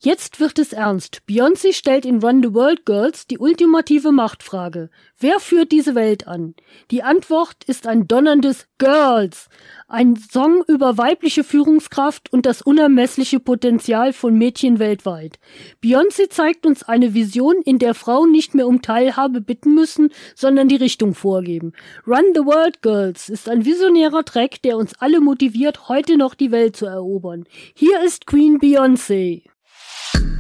Jetzt wird es ernst. Beyoncé stellt in Run the World Girls die ultimative Machtfrage. Wer führt diese Welt an? Die Antwort ist ein donnerndes Girls. Ein Song über weibliche Führungskraft und das unermessliche Potenzial von Mädchen weltweit. Beyoncé zeigt uns eine Vision, in der Frauen nicht mehr um Teilhabe bitten müssen, sondern die Richtung vorgeben. Run the World Girls ist ein visionärer Track, der uns alle motiviert, heute noch die Welt zu erobern. Hier ist Queen Beyoncé.